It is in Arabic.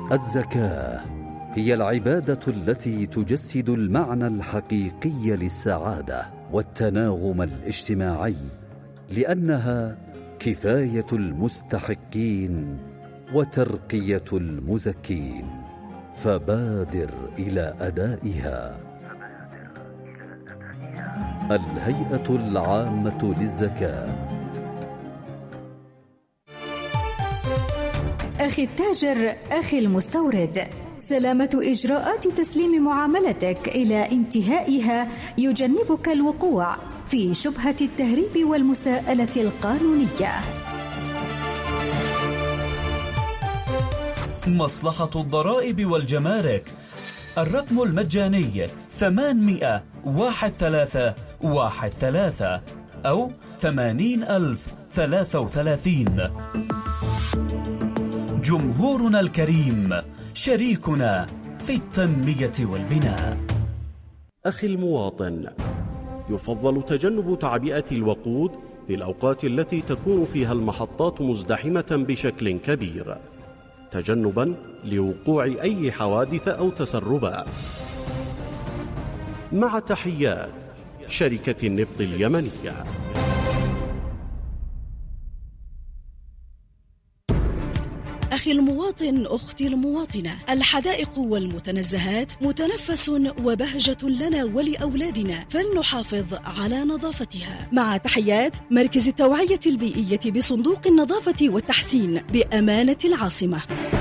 الزكاة هي العبادة التي تجسد المعنى الحقيقي للسعادة والتناغم الاجتماعي، لأنها كفاية المستحقين وترقية المزكين، فبادر إلى أدائها. الهيئة العامة للزكاة. أخي التاجر، أخي المستورد، سلامة إجراءات تسليم معاملتك إلى انتهائها يجنبك الوقوع في شبهة التهريب والمساءلة القانونية. مصلحة الضرائب والجمارك، الرقم المجاني 800-1313 أو 80,033. جمهورنا الكريم، شريكنا في التنمية والبناء. أخي المواطن، يفضل تجنب تعبئة الوقود في الأوقات التي تكون فيها المحطات مزدحمة بشكل كبير، تجنبا لوقوع أي حوادث أو تسربات. مع تحيات شركة النفط اليمنية. أخي المواطن، أختي المواطنة، الحدائق والمتنزهات متنفس وبهجة لنا ولأولادنا، فلنحافظ على نظافتها. مع تحيات مركز التوعية البيئية بصندوق النظافة والتحسين بأمانة العاصمة.